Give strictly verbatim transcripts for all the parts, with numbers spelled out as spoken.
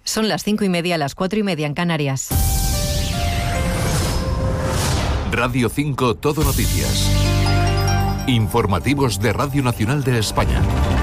Son las cinco y media, las cuatro y media en Canarias. Radio cinco Todo Noticias. Informativos de Radio Nacional de España.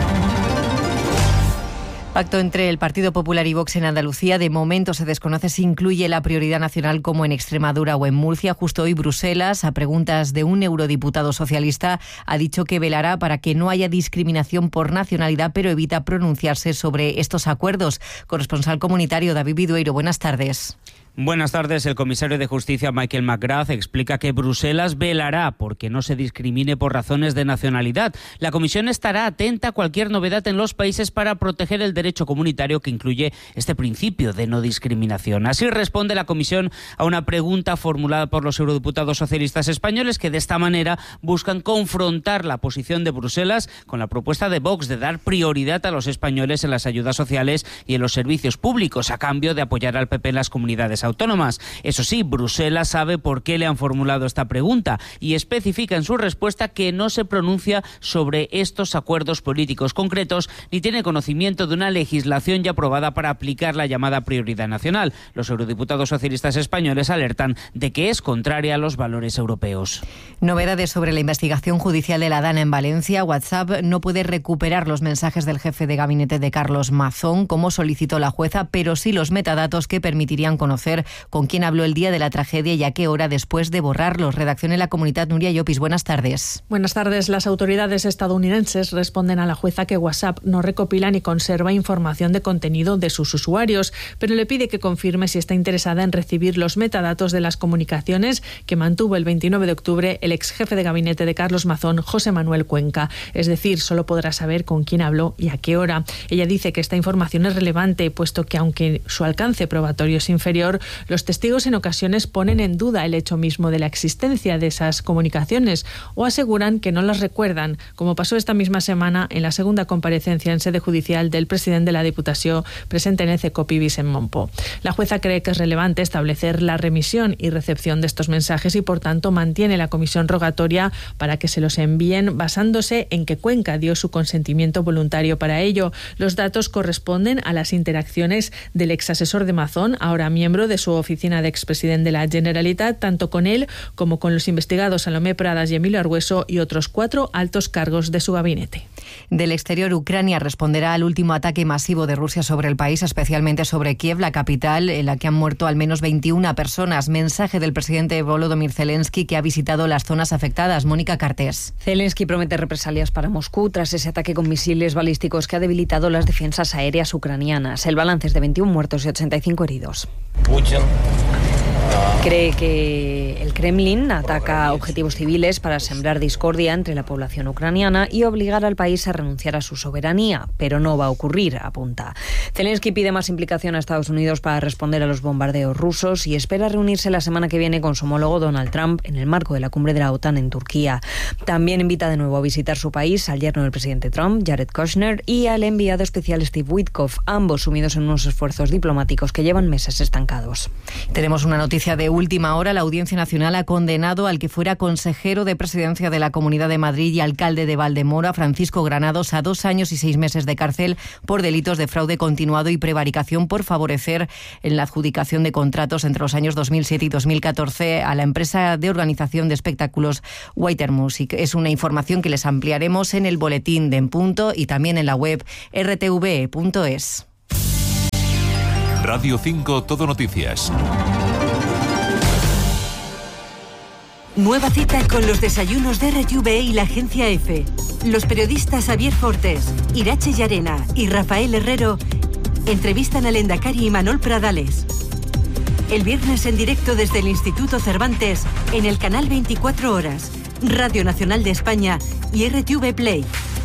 Pacto entre el Partido Popular y Vox en Andalucía. De momento se desconoce si incluye la prioridad nacional como en Extremadura o en Murcia. Justo hoy Bruselas, a preguntas de un eurodiputado socialista, ha dicho que velará para que no haya discriminación por nacionalidad, pero evita pronunciarse sobre estos acuerdos. Corresponsal comunitario David Vidueiro, buenas tardes. Buenas tardes. El comisario de Justicia, Michael McGrath, explica que Bruselas velará porque no se discrimine por razones de nacionalidad. La Comisión estará atenta a cualquier novedad en los países para proteger el derecho comunitario que incluye este principio de no discriminación. Así responde la Comisión a una pregunta formulada por los eurodiputados socialistas españoles que de esta manera buscan confrontar la posición de Bruselas con la propuesta de Vox de dar prioridad a los españoles en las ayudas sociales y en los servicios públicos a cambio de apoyar al P P en las comunidades autónomas. Eso sí, Bruselas sabe por qué le han formulado esta pregunta y especifica en su respuesta que no se pronuncia sobre estos acuerdos políticos concretos ni tiene conocimiento de una legislación ya aprobada para aplicar la llamada prioridad nacional. Los eurodiputados socialistas españoles alertan de que es contraria a los valores europeos. Novedades sobre la investigación judicial de la DANA en Valencia. WhatsApp no puede recuperar los mensajes del jefe de gabinete de Carlos Mazón, como solicitó la jueza, pero sí los metadatos que permitirían conocer con quién habló el día de la tragedia y a qué hora después de borrarlos. Redacción en la Comunidad, Nuria Llopis, buenas tardes. Buenas tardes. Las autoridades estadounidenses responden a la jueza que WhatsApp no recopila ni conserva información de contenido de sus usuarios, pero le pide que confirme si está interesada en recibir los metadatos de las comunicaciones que mantuvo el veintinueve de octubre el ex jefe de gabinete de Carlos Mazón, José Manuel Cuenca. Es decir, solo podrá saber con quién habló y a qué hora. Ella dice que esta información es relevante, puesto que aunque su alcance probatorio es inferior, los testigos en ocasiones ponen en duda el hecho mismo de la existencia de esas comunicaciones o aseguran que no las recuerdan, como pasó esta misma semana en la segunda comparecencia en sede judicial del presidente de la Diputació presente en el CECOPI, Vicent Monpó. La jueza cree que es relevante establecer la remisión y recepción de estos mensajes y, por tanto, mantiene la comisión rogatoria para que se los envíen basándose en que Cuenca dio su consentimiento voluntario para ello. Los datos corresponden a las interacciones del ex asesor de Mazón, ahora miembro de su oficina de expresidente de la Generalitat, tanto con él como con los investigados Salomé Pradas y Emilio Argüeso y otros cuatro altos cargos de su gabinete. Del exterior, Ucrania responderá al último ataque masivo de Rusia sobre el país, especialmente sobre Kiev, la capital, en la que han muerto al menos veintiuna personas. Mensaje del presidente Volodymyr Zelensky, que ha visitado las zonas afectadas. Mónica Cartés. Zelensky promete represalias para Moscú tras ese ataque con misiles balísticos que ha debilitado las defensas aéreas ucranianas. El balance es de veintiún muertos y ochenta y cinco heridos. Putin cree que el Kremlin ataca objetivos civiles para sembrar discordia entre la población ucraniana y obligar al país a renunciar a su soberanía, pero no va a ocurrir, apunta. Zelensky pide más implicación a Estados Unidos para responder a los bombardeos rusos y espera reunirse la semana que viene con su homólogo Donald Trump en el marco de la cumbre de la OTAN en Turquía. También invita de nuevo a visitar su país al yerno del presidente Trump, Jared Kushner, y al enviado especial Steve Witkoff, ambos sumidos en unos esfuerzos diplomáticos que llevan meses estancados. Tenemos una noticia de última hora. La Audiencia Nacional ha condenado al que fuera consejero de presidencia de la Comunidad de Madrid y alcalde de Valdemoro, Francisco Granados, a dos años y seis meses de cárcel por delitos de fraude continuado y prevaricación por favorecer en la adjudicación de contratos entre los años dos mil siete y dos mil catorce a la empresa de organización de espectáculos Whiter Music. Es una información que les ampliaremos en el boletín de En Punto y también en la web erre te ve punto es. Radio cinco Todo Noticias. Nueva cita con los desayunos de erre te ve y la agencia Efe. Los periodistas Javier Fortes, Irache Llarena y Rafael Herrero entrevistan a Lehendakari y Manol Pradales. El viernes en directo desde el Instituto Cervantes en el canal veinticuatro horas, Radio Nacional de España y erre te ve Play.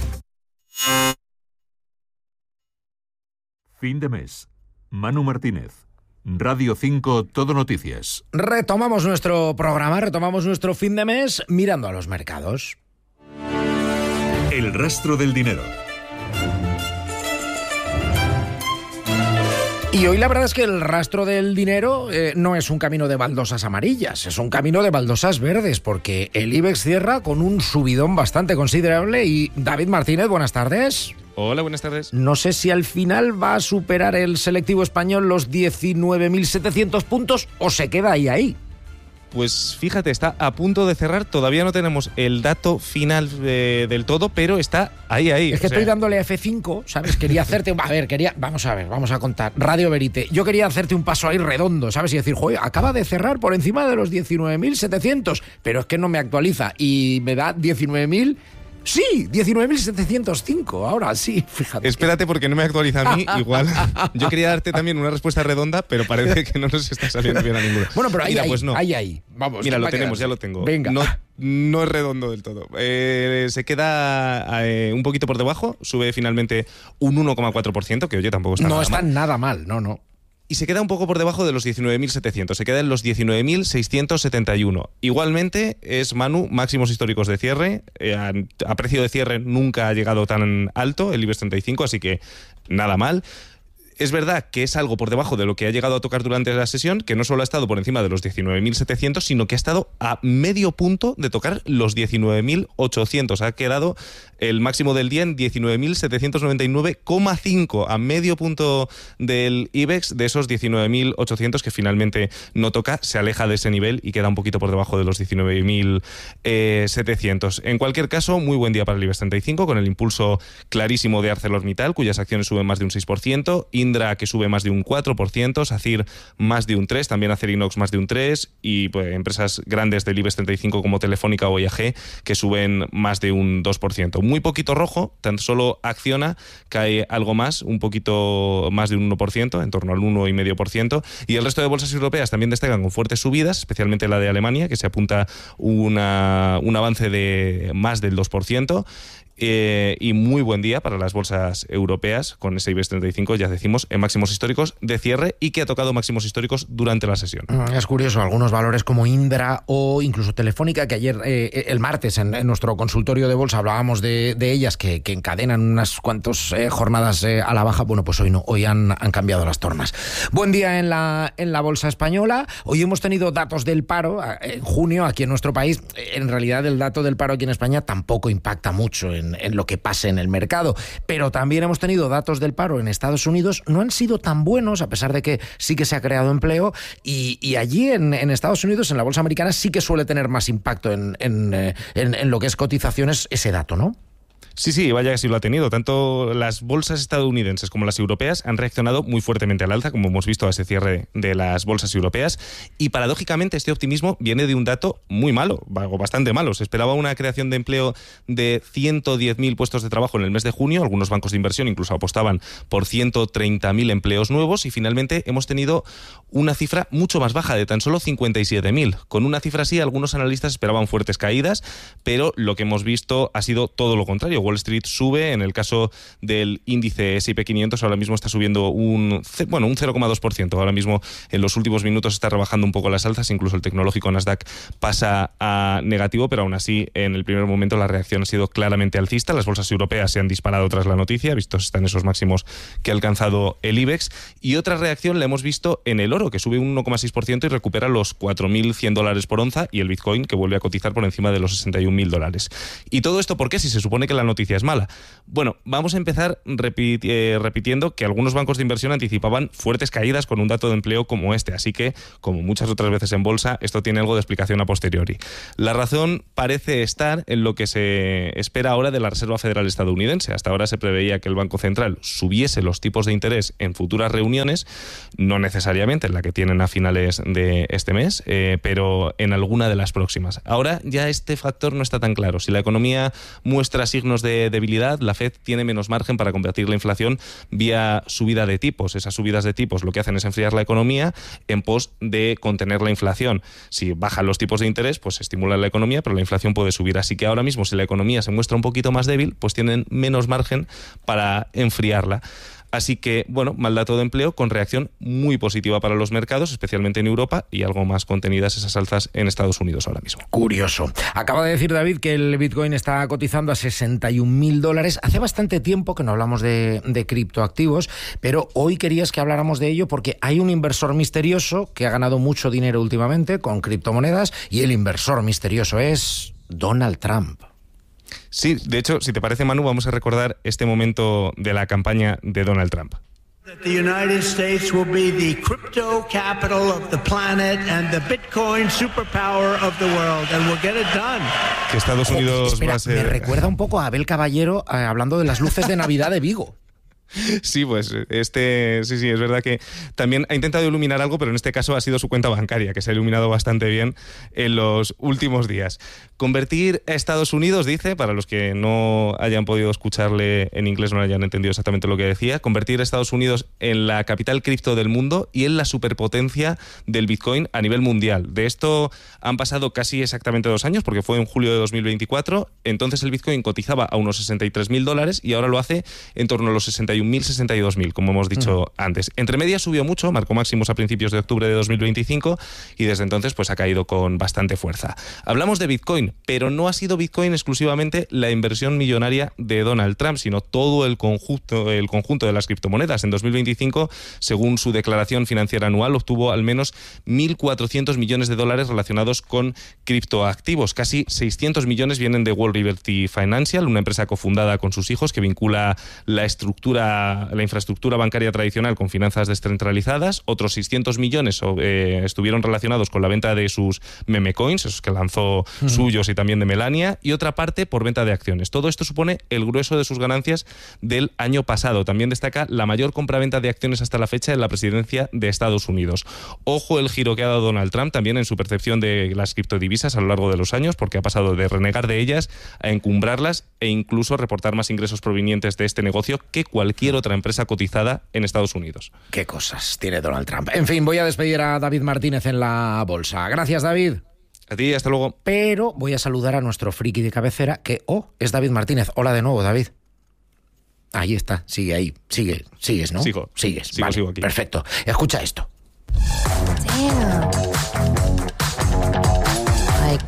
Fin de mes. Manu Martínez. Radio cinco Todo Noticias. Retomamos nuestro programa, retomamos nuestro fin de mes mirando a los mercados. El rastro del dinero. Y hoy la verdad es que el rastro del dinero eh, no es un camino de baldosas amarillas, es un camino de baldosas verdes, porque el IBEX cierra con un subidón bastante considerable. Y David Martínez, buenas tardes. Hola, buenas tardes. No sé si al final va a superar el selectivo español los diecinueve mil setecientos puntos o se queda ahí ahí. Pues fíjate, está a punto de cerrar, todavía no tenemos el dato final eh, del todo, pero está ahí, ahí. Es que o sea... estoy dándole a F cinco, ¿sabes? Quería hacerte... A ver, quería... Vamos a ver, vamos a contar. Radio Verite. Yo quería hacerte un paso ahí redondo, ¿sabes? Y decir, joder, acaba de cerrar por encima de los diecinueve mil setecientos, pero es que no me actualiza y me da diecinueve mil... Sí, diecinueve mil setecientos cinco, ahora sí, fíjate. Espérate porque no me actualiza a mí, igual. Yo quería darte también una respuesta redonda, pero parece que no nos está saliendo bien a ninguno. Bueno, pero ahí, Mira, ahí, pues no. ahí, ahí. Vamos. Mira, lo tenemos, ya lo tengo. Venga. No, no es redondo del todo. Eh, se queda eh, un poquito por debajo, sube finalmente un uno coma cuatro por ciento, que oye, tampoco está no nada está mal. nada mal, no, no. Y se queda un poco por debajo de los diecinueve mil setecientos, se queda en los diecinueve mil seiscientos setenta y uno. Igualmente es, Manu, máximos históricos de cierre. Eh, a, a precio de cierre nunca ha llegado tan alto el IBEX treinta y cinco, así que nada mal. Es verdad que es algo por debajo de lo que ha llegado a tocar durante la sesión, que no solo ha estado por encima de los diecinueve mil setecientos, sino que ha estado a medio punto de tocar los diecinueve mil ochocientos. Ha quedado el máximo del día en diecinueve mil setecientos noventa y nueve coma cinco, a medio punto del IBEX, de esos diecinueve mil ochocientos que finalmente no toca, se aleja de ese nivel y queda un poquito por debajo de los diecinueve mil setecientos. En cualquier caso, muy buen día para el IBEX treinta y cinco, con el impulso clarísimo de ArcelorMittal, cuyas acciones suben más de un seis por ciento, Indra, que sube más de un cuatro por ciento, SACIR más de un tres por ciento, también Acerinox más de un tres por ciento, y pues, empresas grandes del IBEX treinta y cinco como Telefónica o I A G que suben más de un dos por ciento. Muy poquito rojo, tan solo Acciona cae algo más, un poquito más de un uno por ciento, en torno al uno coma cinco por ciento, y el resto de bolsas europeas también destacan con fuertes subidas, especialmente la de Alemania, que se apunta una, un avance de más del dos por ciento. Eh, y muy buen día para las bolsas europeas, con ese IBEX treinta y cinco, ya decimos, en máximos históricos de cierre y que ha tocado máximos históricos durante la sesión. Es curioso, algunos valores como Indra o incluso Telefónica, que ayer, eh, el martes, en, en nuestro consultorio de bolsa hablábamos de, de ellas, que, que encadenan unas cuantas eh, jornadas eh, a la baja. Bueno, pues hoy no, hoy han, han cambiado las tornas. Buen día en la, en la bolsa española. Hoy hemos tenido datos del paro en junio aquí en nuestro país. En realidad, el dato del paro aquí en España tampoco impacta mucho en en lo que pase en el mercado, pero también hemos tenido datos del paro en Estados Unidos, no han sido tan buenos, a pesar de que sí que se ha creado empleo, y, y allí en, en Estados Unidos, en la bolsa americana, sí que suele tener más impacto en, en, en, en lo que es cotizaciones ese dato, ¿no? Sí, sí, vaya que sí lo ha tenido. Tanto las bolsas estadounidenses como las europeas han reaccionado muy fuertemente al alza, como hemos visto a ese cierre de las bolsas europeas. Y paradójicamente este optimismo viene de un dato muy malo, o bastante malo. Se esperaba una creación de empleo de ciento diez mil puestos de trabajo en el mes de junio. Algunos bancos de inversión incluso apostaban por ciento treinta mil empleos nuevos, y finalmente hemos tenido una cifra mucho más baja, de tan solo cincuenta y siete mil. Con una cifra así, algunos analistas esperaban fuertes caídas, pero lo que hemos visto ha sido todo lo contrario. Wall Street sube. En el caso del índice ese y pe quinientos, ahora mismo está subiendo un, bueno, un cero coma dos por ciento. Ahora mismo, en los últimos minutos, está rebajando un poco las alzas. Incluso el tecnológico Nasdaq pasa a negativo, pero aún así, en el primer momento, la reacción ha sido claramente alcista. Las bolsas europeas se han disparado tras la noticia, vistos están esos máximos que ha alcanzado el IBEX. Y otra reacción la hemos visto en el oro, que sube un uno coma seis por ciento y recupera los cuatro mil cien dólares por onza, y el Bitcoin, que vuelve a cotizar por encima de los sesenta y un mil dólares. ¿Y todo esto por qué? Si se supone que la noticia es mala. Bueno, vamos a empezar repiti- eh, repitiendo que algunos bancos de inversión anticipaban fuertes caídas con un dato de empleo como este, así que, como muchas otras veces en bolsa, esto tiene algo de explicación a posteriori. La razón parece estar en lo que se espera ahora de la Reserva Federal estadounidense. Hasta ahora se preveía que el Banco Central subiese los tipos de interés en futuras reuniones, no necesariamente en la que tienen a finales de este mes, eh, pero en alguna de las próximas. Ahora ya este factor no está tan claro. Si la economía muestra signos de debilidad, la Fed tiene menos margen para combatir la inflación vía subida de tipos. Esas subidas de tipos lo que hacen es enfriar la economía en pos de contener la inflación. Si bajan los tipos de interés, pues se estimula la economía, pero la inflación puede subir. Así que ahora mismo, si la economía se muestra un poquito más débil, pues tienen menos margen para enfriarla. Así que, bueno, mal dato de empleo con reacción muy positiva para los mercados, especialmente en Europa, y algo más contenidas esas alzas en Estados Unidos ahora mismo. Curioso. Acaba de decir David que el Bitcoin está cotizando a sesenta y un mil dólares. Hace bastante tiempo que no hablamos de, de criptoactivos, pero hoy querías que habláramos de ello porque hay un inversor misterioso que ha ganado mucho dinero últimamente con criptomonedas, y el inversor misterioso es Donald Trump. Sí, de hecho, si te parece, Manu, vamos a recordar este momento de la campaña de Donald Trump. The United States will be the crypto capital of the planet and the Bitcoin superpower of the world, and we'll get it done. Que Estados Unidos oh, espera, va a ser... Me recuerda un poco a Abel Caballero eh, hablando de las luces de Navidad de Vigo. Sí, pues este, sí, sí, es verdad que también ha intentado iluminar algo, pero en este caso ha sido su cuenta bancaria, que se ha iluminado bastante bien en los últimos días. Convertir a Estados Unidos, dice, para los que no hayan podido escucharle en inglés, no hayan entendido exactamente lo que decía, convertir a Estados Unidos en la capital cripto del mundo y en la superpotencia del Bitcoin a nivel mundial. De esto han pasado casi exactamente dos años, porque fue en julio de dos mil veinticuatro, entonces el Bitcoin cotizaba a unos sesenta y tres mil dólares y ahora lo hace en torno a los sesenta y un mil, sesenta y dos mil, como hemos dicho uh-huh. antes. Entre medias subió mucho, marcó máximos a principios de octubre de dos mil veinticinco y desde entonces pues ha caído con bastante fuerza. Hablamos de Bitcoin, pero no ha sido Bitcoin exclusivamente la inversión millonaria de Donald Trump, sino todo el conjunto, el conjunto de las criptomonedas. En dos mil veinticinco, según su declaración financiera anual, obtuvo al menos mil cuatrocientos millones de dólares relacionados con criptoactivos. Casi seiscientos millones vienen de World Liberty Financial, una empresa cofundada con sus hijos que vincula la estructura la infraestructura bancaria tradicional con finanzas descentralizadas. Otros seiscientos millones eh, estuvieron relacionados con la venta de sus meme coins, esos que lanzó uh-huh. suyos y también de Melania, y otra parte por venta de acciones. Todo esto supone el grueso de sus ganancias del año pasado. También destaca la mayor compraventa de acciones hasta la fecha en la presidencia de Estados Unidos. Ojo el giro que ha dado Donald Trump también en su percepción de las criptodivisas a lo largo de los años, porque ha pasado de renegar de ellas a encumbrarlas e incluso reportar más ingresos provenientes de este negocio que cualquier otra empresa cotizada en Estados Unidos. Qué cosas tiene Donald Trump. En fin, voy a despedir a David Martínez en la bolsa. Gracias, David. A ti, hasta luego. Pero voy a saludar a nuestro friki de cabecera, que, oh, es David Martínez. Hola de nuevo, David. Ahí está, sigue ahí. Sigue, sigues, ¿no? Sigo. Sigues, sigo, vale, sigo aquí. Perfecto. Escucha esto. Damn. Like,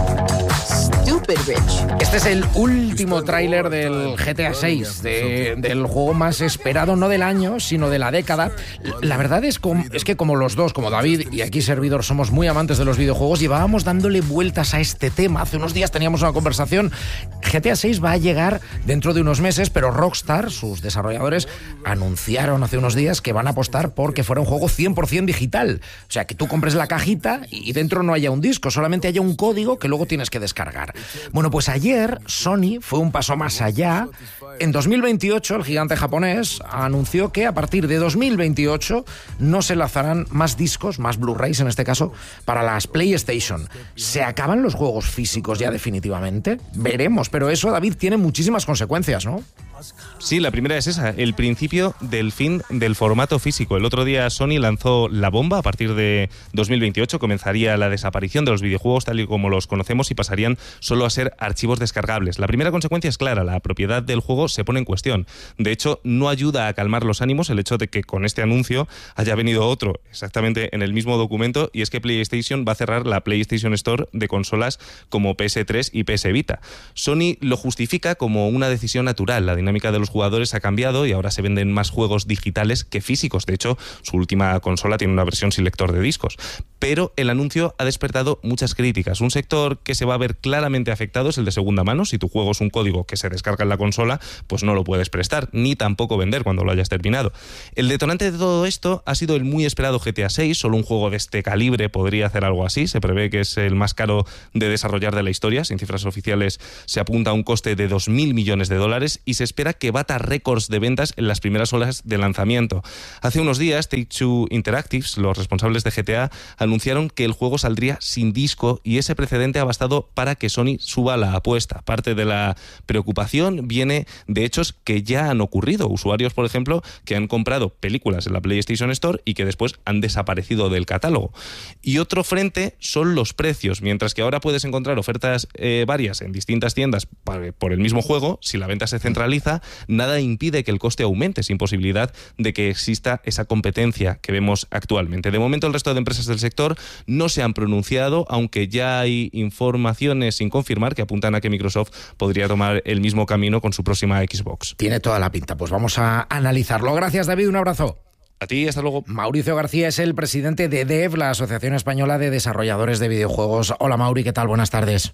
stupid rich. Este es el último tráiler del G T A seis, de, del juego más esperado, no del año, sino de la década. La verdad es, com, es que como los dos, como David y aquí servidor, somos muy amantes de los videojuegos, llevábamos dándole vueltas a este tema. Hace unos días teníamos una conversación. G T A seis va a llegar dentro de unos meses, pero Rockstar, sus desarrolladores, anunciaron hace unos días que van a apostar por que fuera un juego cien por ciento digital. O sea, que tú compres la cajita y dentro no haya un disco, solamente haya un código que luego tienes que descargar. Bueno, pues ayer Sony fue un paso más allá. En dos mil veintiocho, el gigante japonés anunció que a partir de dos mil veintiocho no se lanzarán más discos, más Blu-rays en este caso, para las PlayStation. ¿Se acaban los juegos físicos ya definitivamente? Veremos, pero eso, David, tiene muchísimas consecuencias, ¿no? Sí, la primera es esa, el principio del fin del formato físico. El otro día Sony lanzó la bomba. A partir de dos mil veintiocho comenzaría la desaparición de los videojuegos tal y como los conocemos y pasarían solo a ser archivos descargables. La primera consecuencia es clara, la propiedad del juego se pone en cuestión. De hecho, no ayuda a calmar los ánimos el hecho de que con este anuncio haya venido otro exactamente en el mismo documento, y es que PlayStation va a cerrar la PlayStation Store de consolas como P S tres y P S Vita. Sony lo justifica como una decisión natural. La dinámica de los jugadores ha cambiado y ahora se venden más juegos digitales que físicos. De hecho, su última consola tiene una versión sin lector de discos. Pero el anuncio ha despertado muchas críticas. Un sector que se va a ver claramente afectado es el de segunda mano. Si tu juego es un código que se descarga en la consola, pues no lo puedes prestar, ni tampoco vender cuando lo hayas terminado. El detonante de todo esto ha sido el muy esperado G T A seis. Solo un juego de este calibre podría hacer algo así. Se prevé que es el más caro de desarrollar de la historia. Sin cifras oficiales se apunta a un coste de dos mil millones de dólares y se espera que bata récords de ventas en las primeras horas de lanzamiento. Hace unos días, Take-Two Interactive, los responsables de G T A, anunciaron que el juego saldría sin disco, y ese precedente ha bastado para que Sony suba la apuesta. Parte de la preocupación viene de hechos que ya han ocurrido. Usuarios, por ejemplo, que han comprado películas en la PlayStation Store y que después han desaparecido del catálogo. Y otro frente son los precios. Mientras que ahora puedes encontrar ofertas eh, varias en distintas tiendas por el mismo juego, si la venta se centraliza, nada impide que el coste aumente, sin posibilidad de que exista esa competencia que vemos actualmente. De momento, el resto de empresas del sector no se han pronunciado, aunque ya hay informaciones sin confirmar que apuntan a que Microsoft podría tomar el mismo camino con su próxima Xbox. Tiene toda la pinta, pues vamos a analizarlo. Gracias, David, un abrazo. A ti, hasta luego. Mauricio García es el presidente de D E V, la Asociación Española de Desarrolladores de Videojuegos. Hola, Mauri, ¿qué tal? Buenas tardes.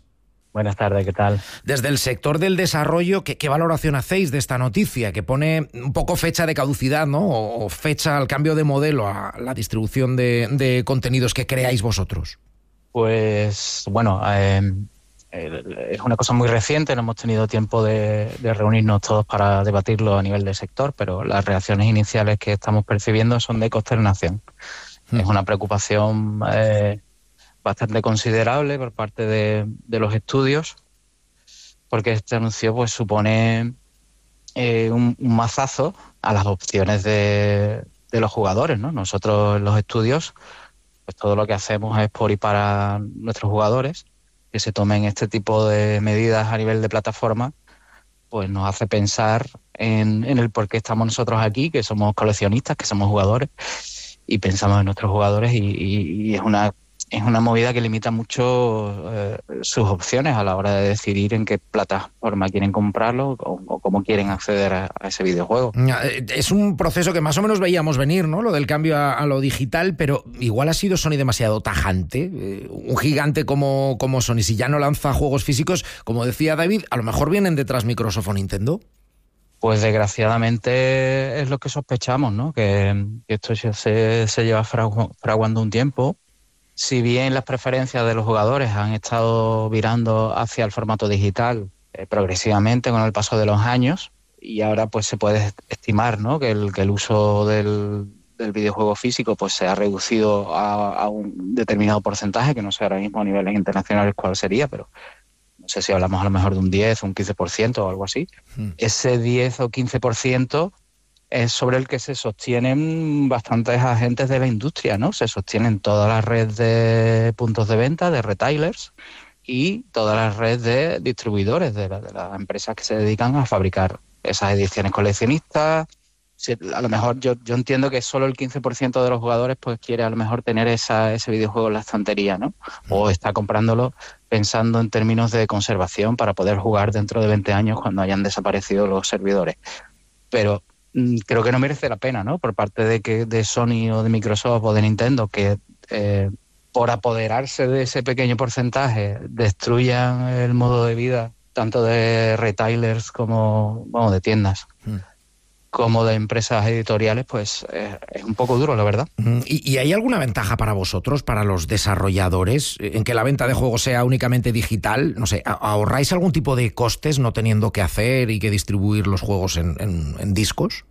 Buenas tardes, ¿qué tal? Desde el sector del desarrollo, ¿qué, qué valoración hacéis de esta noticia? Que pone un poco fecha de caducidad, ¿no? O, o fecha al cambio de modelo a la distribución de, de contenidos que creáis vosotros. Pues, bueno, eh, es una cosa muy reciente, no hemos tenido tiempo de, de reunirnos todos para debatirlo a nivel del sector, pero las reacciones iniciales que estamos percibiendo son de consternación. Mm. Es una preocupación eh, bastante considerable por parte de, de los estudios, porque este anuncio pues supone eh, un, un mazazo a las opciones de, de los jugadores, ¿no? Nosotros en los estudios, pues todo lo que hacemos es por y para nuestros jugadores. Que se tomen este tipo de medidas a nivel de plataforma, pues nos hace pensar en, en el por qué estamos nosotros aquí, que somos coleccionistas, que somos jugadores, y pensamos en nuestros jugadores, y, y, y es una es una movida que limita mucho eh, sus opciones a la hora de decidir en qué plataforma quieren comprarlo o, o cómo quieren acceder a, a ese videojuego. Es un proceso que más o menos veíamos venir, ¿no? Lo del cambio a, a lo digital, pero igual ha sido Sony demasiado tajante. Eh, un gigante como, como Sony, si ya no lanza juegos físicos, como decía David, a lo mejor vienen detrás Microsoft o Nintendo. Pues desgraciadamente es lo que sospechamos, ¿no? Que, que esto se, se lleva fragu- fraguando un tiempo. Si bien las preferencias de los jugadores han estado virando hacia el formato digital eh, progresivamente con el paso de los años, y ahora pues se puede estimar, ¿no? que, el, que el uso del, del videojuego físico pues se ha reducido a, a un determinado porcentaje, que no sé ahora mismo a niveles internacionales cuál sería, pero no sé si hablamos a lo mejor de un diez o un quince por ciento o algo así. Hmm. Ese diez o quince por ciento es sobre el que se sostienen bastantes agentes de la industria, ¿no? Se sostienen toda la red de puntos de venta, de retailers, y toda la red de distribuidores, de, la, de las empresas que se dedican a fabricar esas ediciones coleccionistas. Si, a lo mejor yo, yo entiendo que solo el quince por ciento de los jugadores pues quiere a lo mejor tener esa, ese videojuego en la estantería, ¿no? O está comprándolo pensando en términos de conservación para poder jugar dentro de veinte años cuando hayan desaparecido los servidores. Pero creo que no merece la pena, ¿no? Por parte de que de Sony o de Microsoft o de Nintendo, que eh, por apoderarse de ese pequeño porcentaje destruyan el modo de vida tanto de retailers como, bueno, de tiendas, mm. como de empresas editoriales, pues eh, es un poco duro, la verdad. ¿Y, ¿Y hay alguna ventaja para vosotros, para los desarrolladores, en que la venta de juegos sea únicamente digital? No sé, ¿ahorráis algún tipo de costes no teniendo que hacer y que distribuir los juegos en, en, en discos?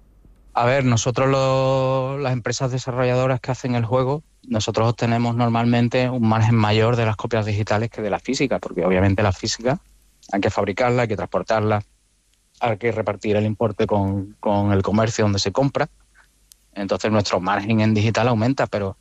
A ver, nosotros lo, las empresas desarrolladoras que hacen el juego, nosotros obtenemos normalmente un margen mayor de las copias digitales que de la física, porque obviamente la física hay que fabricarla, hay que transportarla, hay que repartir el importe con, con el comercio donde se compra. Entonces nuestro margen en digital aumenta, pero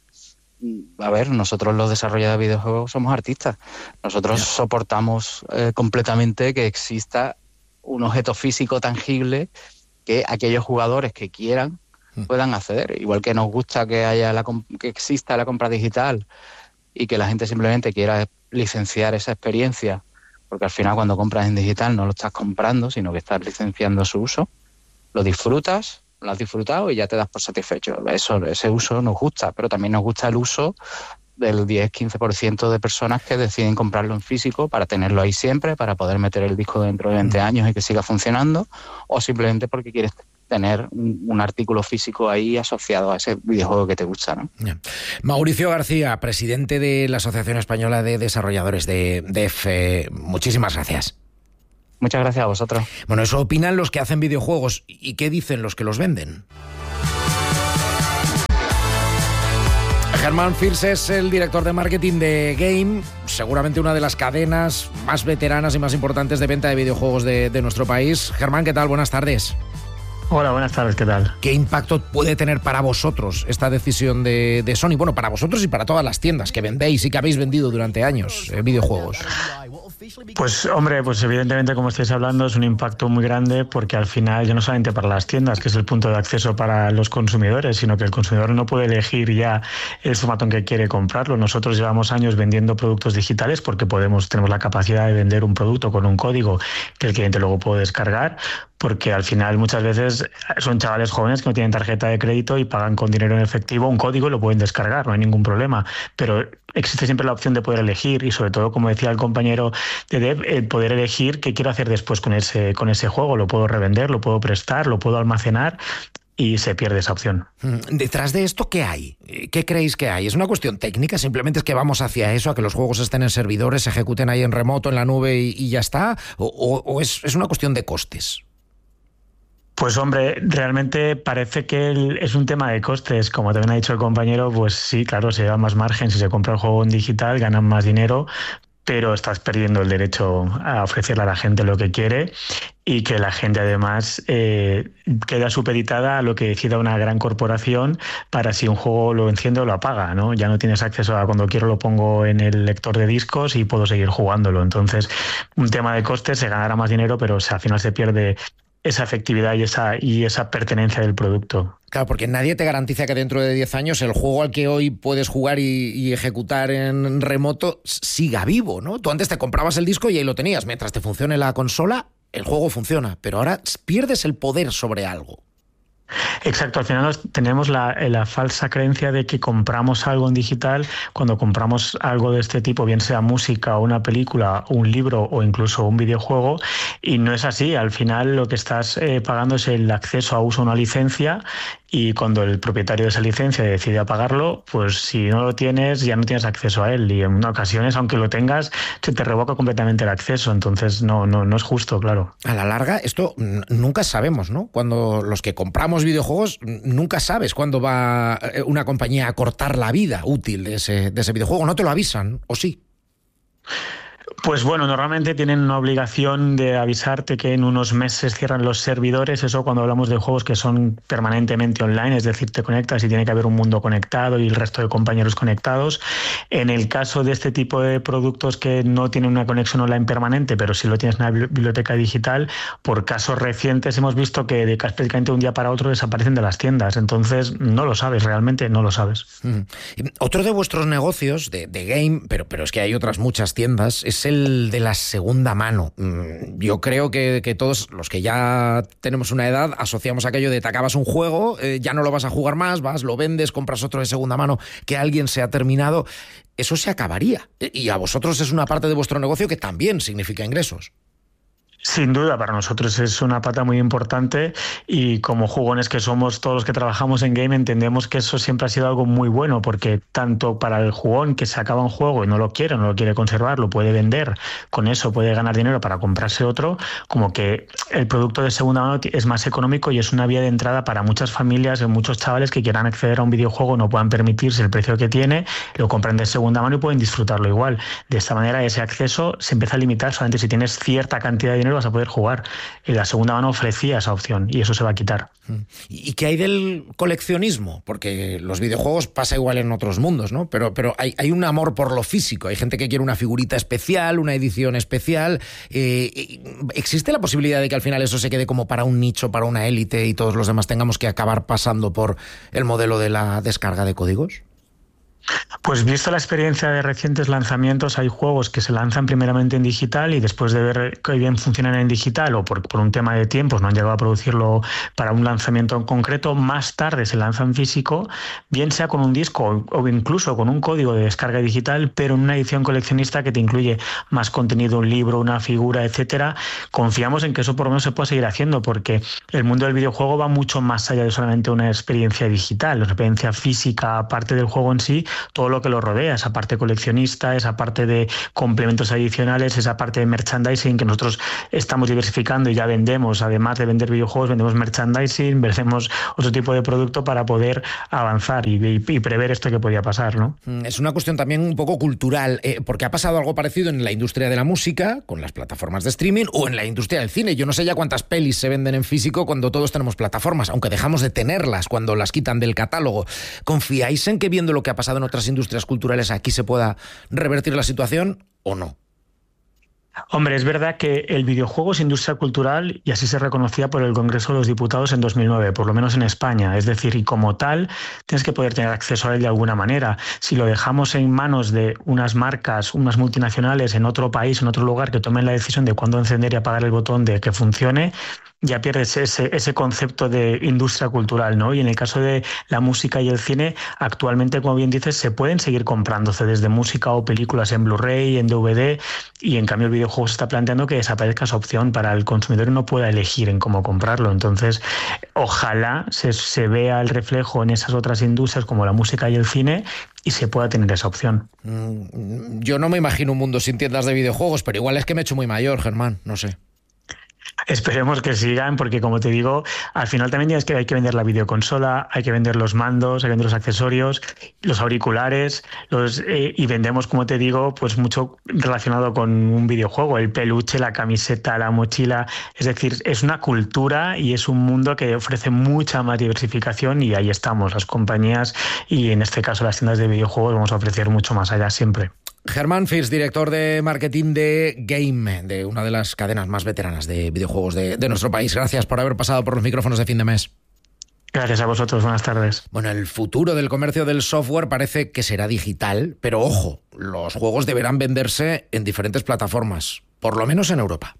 a ver, nosotros los desarrolladores de videojuegos somos artistas. Nosotros yeah. soportamos eh, completamente que exista un objeto físico tangible que aquellos jugadores que quieran puedan acceder. Igual que nos gusta que haya la, que exista la compra digital y que la gente simplemente quiera licenciar esa experiencia, porque al final cuando compras en digital no lo estás comprando, sino que estás licenciando su uso, lo disfrutas, lo has disfrutado y ya te das por satisfecho. Eso, ese uso nos gusta, pero también nos gusta el uso del diez a quince por ciento de personas que deciden comprarlo en físico para tenerlo ahí siempre, para poder meter el disco dentro de veinte años y que siga funcionando, o simplemente porque quieres tener un, un artículo físico ahí asociado a ese videojuego que te gusta, ¿no? Yeah. Mauricio García, presidente de la Asociación Española de Desarrolladores de D E F, muchísimas gracias. Muchas gracias a vosotros. Bueno, eso opinan los que hacen videojuegos. ¿Y qué dicen los que los venden? Germán Fils es el director de marketing de Game, seguramente una de las cadenas más veteranas y más importantes de venta de videojuegos de, de nuestro país. Germán, ¿qué tal? Buenas tardes. Hola, buenas tardes, ¿qué tal? ¿Qué impacto puede tener para vosotros esta decisión de, de Sony? Bueno, para vosotros y para todas las tiendas que vendéis y que habéis vendido durante años eh, videojuegos. Pues hombre, pues evidentemente como estáis hablando es un impacto muy grande, porque al final ya no solamente para las tiendas, que es el punto de acceso para los consumidores, sino que el consumidor no puede elegir ya el formato en que quiere comprarlo. Nosotros llevamos años vendiendo productos digitales porque podemos tenemos la capacidad de vender un producto con un código que el cliente luego puede descargar. porque al final muchas veces son chavales jóvenes que no tienen tarjeta de crédito y pagan con dinero en efectivo, un código y lo pueden descargar, no hay ningún problema, pero existe siempre la opción de poder elegir y sobre todo, como decía el compañero de Dev, el poder elegir qué quiero hacer después con ese, con ese juego, lo puedo revender, lo puedo prestar, lo puedo almacenar, y se pierde esa opción. ¿Detrás de esto qué hay? ¿Qué creéis que hay? ¿Es una cuestión técnica? ¿Simplemente es que vamos hacia eso, a que los juegos estén en servidores, se ejecuten ahí en remoto, en la nube y, y ya está? ¿O, o, o es, es una cuestión de costes? Pues hombre, realmente parece que el, es un tema de costes. Como también ha dicho el compañero, pues sí, claro, se lleva más margen. Si se compra el juego en digital, ganan más dinero, pero estás perdiendo el derecho a ofrecerle a la gente lo que quiere y que la gente además eh, queda supeditada a lo que decida una gran corporación para si un juego lo enciende o lo apaga, ¿no? Ya no tienes acceso a cuando quiero lo pongo en el lector de discos y puedo seguir jugándolo. Entonces, un tema de costes, se ganará más dinero, pero o sea, al final se pierde esa efectividad y esa, y esa pertenencia del producto. Claro, porque nadie te garantiza que dentro de diez años el juego al que hoy puedes jugar y, y ejecutar en remoto siga vivo, ¿no? Tú antes te comprabas el disco y ahí lo tenías. Mientras te funcione la consola, el juego funciona, pero ahora pierdes el poder sobre algo. Exacto, al final tenemos la, la falsa creencia de que compramos algo en digital cuando compramos algo de este tipo, bien sea música o una película, un libro o incluso un videojuego, y no es así. Al final lo que estás eh, pagando es el acceso a uso de una licencia, y cuando el propietario de esa licencia decide apagarlo, pues si no lo tienes ya no tienes acceso a él, y en ocasiones, aunque lo tengas, se te revoca completamente el acceso. Entonces no, no, no es justo, claro. A la larga esto nunca sabemos, ¿no? Cuando los que compramos videojuegos, nunca sabes cuándo va una compañía a cortar la vida útil de ese, de ese videojuego. ¿No te lo avisan, o sí? Pues bueno, normalmente tienen una obligación de avisarte que en unos meses cierran los servidores. Eso cuando hablamos de juegos que son permanentemente online, es decir, te conectas y tiene que haber un mundo conectado y el resto de compañeros conectados. En el caso de este tipo de productos que no tienen una conexión online permanente, pero sí lo tienes en una biblioteca digital, por casos recientes hemos visto que de prácticamente un día para otro desaparecen de las tiendas. Entonces no lo sabes, realmente no lo sabes. Mm. Otro de vuestros negocios de, de game, pero, pero es que hay otras muchas tiendas, es el de la segunda mano. Yo creo que, que todos los que ya tenemos una edad asociamos aquello de te acabas un juego, eh, ya no lo vas a jugar más, vas, lo vendes, compras otro de segunda mano que alguien se ha terminado. Eso se acabaría. Y a vosotros es una parte de vuestro negocio que también significa ingresos. Sin duda, para nosotros es una pata muy importante, y como jugones que somos todos los que trabajamos en game, entendemos que eso siempre ha sido algo muy bueno, porque tanto para el jugón que se acaba un juego y no lo quiere, no lo quiere conservar, lo puede vender, con eso puede ganar dinero para comprarse otro, como que el producto de segunda mano es más económico y es una vía de entrada para muchas familias, muchos chavales que quieran acceder a un videojuego, no puedan permitirse el precio que tiene, lo compran de segunda mano y pueden disfrutarlo igual. De esta manera ese acceso se empieza a limitar, solamente si tienes cierta cantidad de dinero vas a poder jugar. Y la segunda mano ofrecía esa opción y eso se va a quitar. ¿Y qué hay del coleccionismo? Porque los videojuegos pasa igual en otros mundos, ¿no? Pero, pero hay, hay un amor por lo físico. Hay gente que quiere una figurita especial, una edición especial. Eh, ¿Existe la posibilidad de que al final eso se quede como para un nicho, para una élite, y todos los demás tengamos que acabar pasando por el modelo de la descarga de códigos? Pues visto la experiencia de recientes lanzamientos, hay juegos que se lanzan primeramente en digital y después de ver que bien funcionan en digital o por, por un tema de tiempos no han llegado a producirlo para un lanzamiento en concreto, más tarde se lanza en físico, bien sea con un disco o incluso con un código de descarga digital, pero en una edición coleccionista que te incluye más contenido, un libro, una figura, etcétera. Confiamos en que eso por lo menos se pueda seguir haciendo, porque el mundo del videojuego va mucho más allá de solamente una experiencia digital, una experiencia física, aparte del juego en sí, todo lo que lo rodea, esa parte coleccionista, esa parte de complementos adicionales, esa parte de merchandising que nosotros estamos diversificando y ya vendemos. Además de vender videojuegos, vendemos merchandising, vendemos otro tipo de producto para poder avanzar y, y, y prever esto que podía pasar, ¿no? Es una cuestión también un poco cultural, eh, porque ha pasado algo parecido en la industria de la música, con las plataformas de streaming, o en la industria del cine. Yo no sé ya cuántas pelis se venden en físico cuando todos tenemos plataformas, aunque dejamos de tenerlas cuando las quitan del catálogo. ¿Confiáis en que, viendo lo que ha pasado en otras industrias culturales, aquí se pueda revertir la situación o no? Hombre, es verdad que el videojuego es industria cultural y así se reconocía por el Congreso de los Diputados en dos mil nueve, por lo menos en España. Es decir, y como tal, tienes que poder tener acceso a él de alguna manera. Si lo dejamos en manos de unas marcas, unas multinacionales en otro país, en otro lugar, que tomen la decisión de cuándo encender y apagar el botón de que funcione, ya pierdes ese, ese concepto de industria cultural, ¿no? Y en el caso de la música y el cine, actualmente, como bien dices, se pueden seguir comprando C Ds de música o películas en Blu-ray, en D V D, y en cambio el videojuego se está planteando que desaparezca esa opción para el consumidor y no pueda elegir en cómo comprarlo. Entonces, ojalá se, se vea el reflejo en esas otras industrias como la música y el cine y se pueda tener esa opción. Yo no me imagino un mundo sin tiendas de videojuegos, pero igual es que me he hecho muy mayor, Germán, no sé. Esperemos que sigan, porque como te digo, al final también tienes que, hay que vender la videoconsola, hay que vender los mandos, hay que vender los accesorios, los auriculares, los eh, y vendemos, como te digo, pues mucho relacionado con un videojuego, el peluche, la camiseta, la mochila. Es decir, es una cultura y es un mundo que ofrece mucha más diversificación, y ahí estamos, las compañías y en este caso las tiendas de videojuegos vamos a ofrecer mucho más allá siempre. Germán Fils, director de marketing de Game, de una de las cadenas más veteranas de videojuegos de, de nuestro país. Gracias por haber pasado por los micrófonos de Fin de Mes. Gracias a vosotros, buenas tardes. Bueno, el futuro del comercio del software parece que será digital, pero ojo, los juegos deberán venderse en diferentes plataformas, por lo menos en Europa.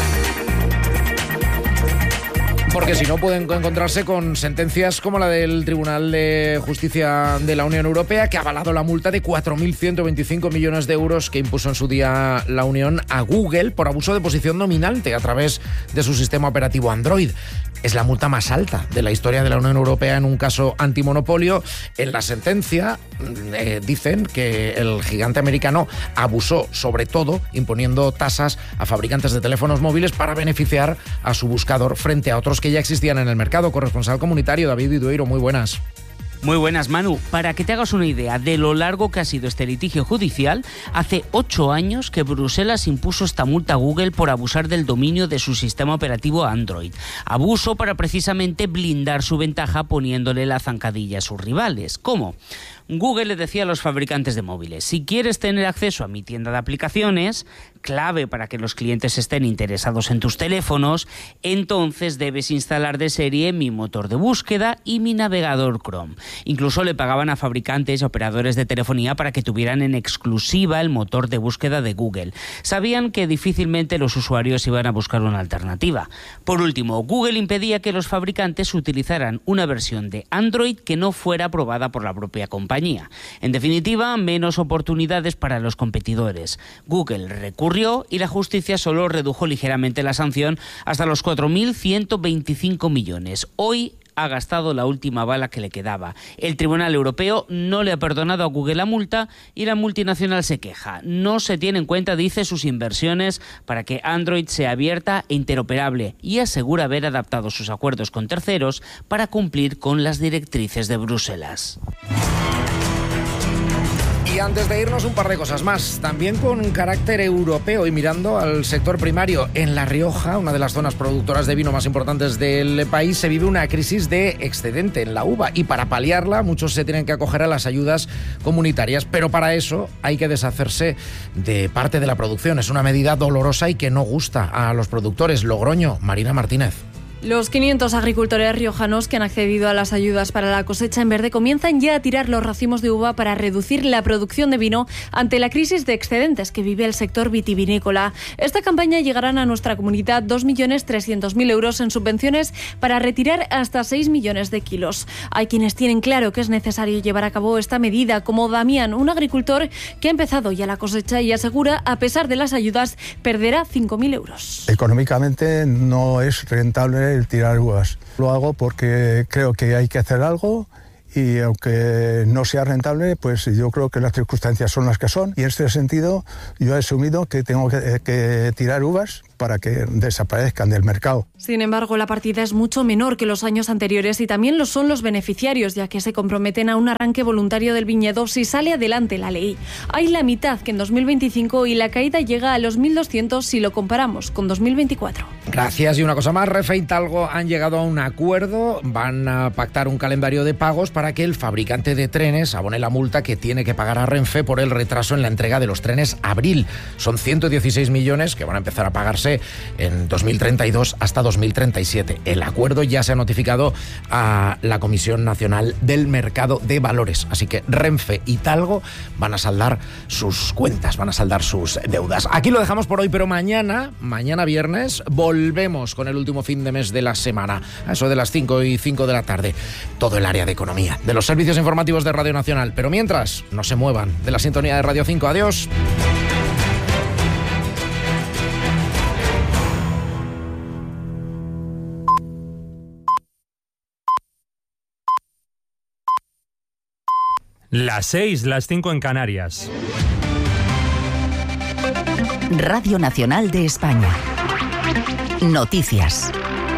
Porque si no pueden encontrarse con sentencias como la del Tribunal de Justicia de la Unión Europea, que ha avalado la multa de cuatro mil ciento veinticinco millones de euros que impuso en su día la Unión a Google por abuso de posición dominante a través de su sistema operativo Android. Es la multa más alta de la historia de la Unión Europea en un caso antimonopolio. En la sentencia eh, dicen que el gigante americano abusó, sobre todo imponiendo tasas a fabricantes de teléfonos móviles para beneficiar a su buscador frente a otros que ya existían en el mercado. Corresponsal comunitario David Vidueiro, muy buenas. Muy buenas, Manu. Para que te hagas una idea de lo largo que ha sido este litigio judicial, hace ocho años que Bruselas impuso esta multa a Google por abusar del dominio de su sistema operativo Android. Abuso para precisamente blindar su ventaja poniéndole la zancadilla a sus rivales. ¿Cómo? Google le decía a los fabricantes de móviles: si quieres tener acceso a mi tienda de aplicaciones, clave para que los clientes estén interesados en tus teléfonos, entonces debes instalar de serie mi motor de búsqueda y mi navegador Chrome. Incluso le pagaban a fabricantes y operadores de telefonía para que tuvieran en exclusiva el motor de búsqueda de Google. Sabían que difícilmente los usuarios iban a buscar una alternativa. Por último, Google impedía que los fabricantes utilizaran una versión de Android que no fuera aprobada por la propia compañía. En definitiva, menos oportunidades para los competidores. Google recurrió y la justicia solo redujo ligeramente la sanción hasta los cuatro mil ciento veinticinco millones. Hoy ha gastado la última bala que le quedaba. El Tribunal Europeo no le ha perdonado a Google la multa y la multinacional se queja. No se tiene en cuenta, dice, sus inversiones para que Android sea abierta e interoperable, y asegura haber adaptado sus acuerdos con terceros para cumplir con las directrices de Bruselas. Y antes de irnos, un par de cosas más, también con carácter europeo y mirando al sector primario. En La Rioja, una de las zonas productoras de vino más importantes del país, se vive una crisis de excedente en la uva, y para paliarla muchos se tienen que acoger a las ayudas comunitarias, pero para eso hay que deshacerse de parte de la producción. Es una medida dolorosa y que no gusta a los productores. Logroño, Marina Martínez. Los quinientos agricultores riojanos que han accedido a las ayudas para la cosecha en verde comienzan ya a tirar los racimos de uva para reducir la producción de vino ante la crisis de excedentes que vive el sector vitivinícola. Esta campaña llegarán a nuestra comunidad dos millones trescientos mil euros en subvenciones para retirar hasta seis millones de kilos. Hay quienes tienen claro que es necesario llevar a cabo esta medida, como Damián, un agricultor que ha empezado ya la cosecha y asegura, a pesar de las ayudas, perderá cinco mil euros. Económicamente no es rentable el tirar uvas. Lo hago porque creo que hay que hacer algo, y aunque no sea rentable, pues yo creo que las circunstancias son las que son, y en este sentido yo he asumido que tengo que, que tirar uvas para que desaparezcan del mercado. Sin embargo, la partida es mucho menor que los años anteriores, y también lo son los beneficiarios, ya que se comprometen a un arranque voluntario del viñedo si sale adelante la ley. Hay la mitad que en dos mil veinticinco, y la caída llega a los mil doscientos si lo comparamos con dos mil veinticuatro. Gracias. Y una cosa más, Renfe y Talgo han llegado a un acuerdo, van a pactar un calendario de pagos para que el fabricante de trenes abone la multa que tiene que pagar a Renfe por el retraso en la entrega de los trenes Abril. Son ciento dieciséis millones que van a empezar a pagarse extenderse en dos mil treinta y dos hasta dos mil treinta y siete. El acuerdo ya se ha notificado a la Comisión Nacional del Mercado de Valores, así que Renfe y Talgo van a saldar sus cuentas, van a saldar sus deudas. Aquí lo dejamos por hoy, pero mañana, mañana viernes, volvemos con el último fin de mes de la semana, a eso de las cinco y cinco de la tarde. Todo el área de economía, de los servicios informativos de Radio Nacional. Pero mientras, no se muevan de la sintonía de Radio cinco. Adiós. Las seis, las cinco en Canarias. Radio Nacional de España. Noticias.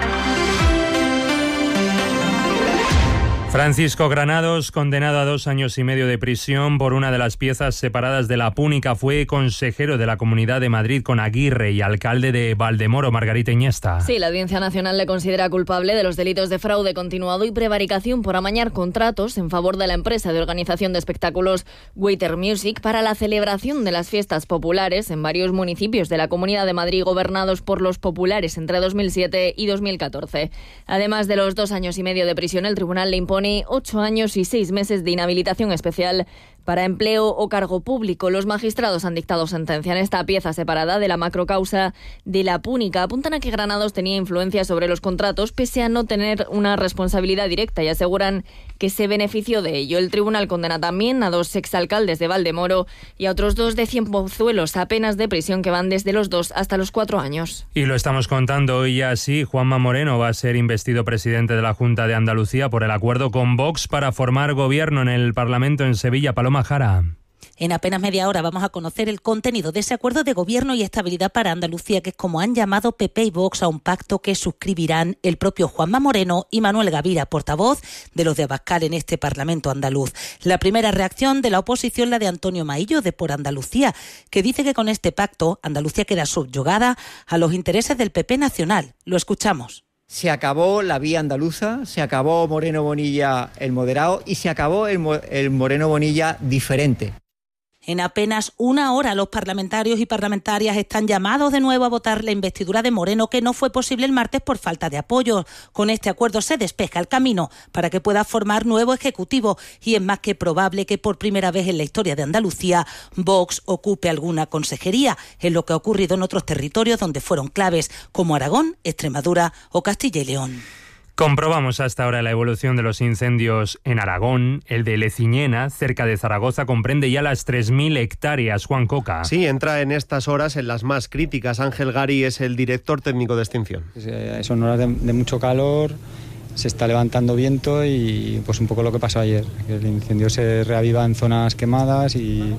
Francisco Granados, condenado a dos años y medio de prisión por una de las piezas separadas de la Púnica, fue consejero de la Comunidad de Madrid con Aguirre y alcalde de Valdemoro, Margarita Iniesta. Sí, la Audiencia Nacional le considera culpable de los delitos de fraude continuado y prevaricación por amañar contratos en favor de la empresa de organización de espectáculos Waiter Music para la celebración de las fiestas populares en varios municipios de la Comunidad de Madrid gobernados por los populares entre dos mil siete y dos mil catorce. Además de los dos años y medio de prisión, el tribunal le impone ocho años y seis meses de inhabilitación especial para empleo o cargo público. Los magistrados han dictado sentencia en esta pieza separada de la macrocausa de la Púnica. Apuntan a que Granados tenía influencia sobre los contratos pese a no tener una responsabilidad directa y aseguran que se benefició de ello. El tribunal condena también a dos exalcaldes de Valdemoro y a otros dos de Cienpozuelos a penas de prisión que van desde los dos hasta los cuatro años. Y lo estamos contando hoy así. Juanma Moreno va a ser investido presidente de la Junta de Andalucía por el acuerdo con Vox para formar gobierno en el Parlamento en Sevilla. Paloma Jara. En apenas media hora vamos a conocer el contenido de ese acuerdo de gobierno y estabilidad para Andalucía, que es como han llamado P P y Vox a un pacto que suscribirán el propio Juanma Moreno y Manuel Gavira, portavoz de los de Abascal en este Parlamento andaluz. La primera reacción de la oposición, la de Antonio Maillo, de Por Andalucía, que dice que con este pacto Andalucía queda subyugada a los intereses del P P nacional. Lo escuchamos. Se acabó la vía andaluza, se acabó Moreno Bonilla el moderado y se acabó el, el Moreno Bonilla diferente. En apenas una hora los parlamentarios y parlamentarias están llamados de nuevo a votar la investidura de Moreno, que no fue posible el martes por falta de apoyo. Con este acuerdo se despeja el camino para que pueda formar nuevo ejecutivo y es más que probable que por primera vez en la historia de Andalucía Vox ocupe alguna consejería, en lo que ha ocurrido en otros territorios donde fueron claves como Aragón, Extremadura o Castilla y León. Comprobamos hasta ahora la evolución de los incendios en Aragón. El de Leciñena, cerca de Zaragoza, comprende ya las tres mil hectáreas. Juan Coca. Sí, entra en estas horas en las más críticas. Ángel Gari es el director técnico de extinción. Son horas de, de mucho calor, se está levantando viento y pues un poco lo que pasó ayer. El incendio se reaviva en zonas quemadas y...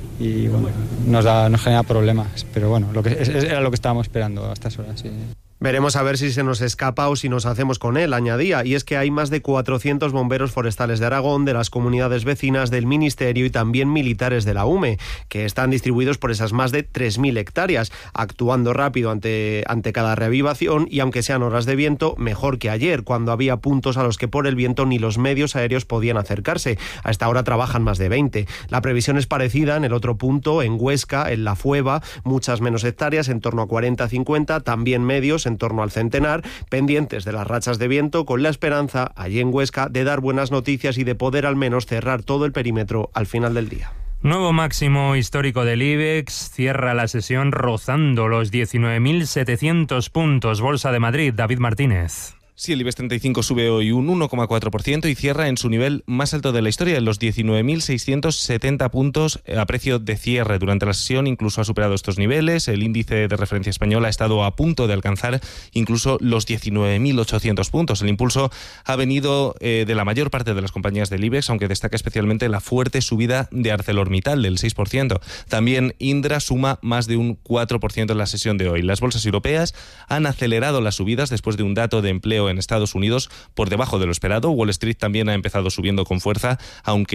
y bueno, nos, da, nos genera problemas, pero bueno, lo que, era lo que estábamos esperando a estas horas, sí. Veremos a ver si se nos escapa o si nos hacemos con él, añadía, y es que hay más de cuatrocientos bomberos forestales de Aragón, de las comunidades vecinas, del Ministerio y también militares de la U M E, que están distribuidos por esas más de tres mil hectáreas, actuando rápido ante, ante cada reavivación y aunque sean horas de viento, mejor que ayer, cuando había puntos a los que por el viento ni los medios aéreos podían acercarse. A esta hora trabajan más de veinte. La previsión es parecida en el otro punto, en Huesca, en La Fueva, muchas menos hectáreas, en torno a cuarenta a cincuenta, también medios, en torno al centenar, pendientes de las rachas de viento, con la esperanza, allí en Huesca, de dar buenas noticias y de poder al menos cerrar todo el perímetro al final del día. Nuevo máximo histórico del IBEX, cierra la sesión rozando los diecinueve mil setecientos puntos. Bolsa de Madrid, David Martínez. Sí, el IBEX treinta y cinco sube hoy un uno coma cuatro por ciento y cierra en su nivel más alto de la historia, en los diecinueve mil seiscientos setenta puntos a precio de cierre. Durante la sesión incluso ha superado estos niveles. El índice de referencia español ha estado a punto de alcanzar incluso los diecinueve mil ochocientos puntos. El impulso ha venido eh, de la mayor parte de las compañías del IBEX, aunque destaca especialmente la fuerte subida de ArcelorMittal del seis por ciento. También Indra suma más de un cuatro por ciento en la sesión de hoy. Las bolsas europeas han acelerado las subidas después de un dato de empleo en Estados Unidos por debajo de lo esperado. Wall Street también ha empezado subiendo con fuerza, aunque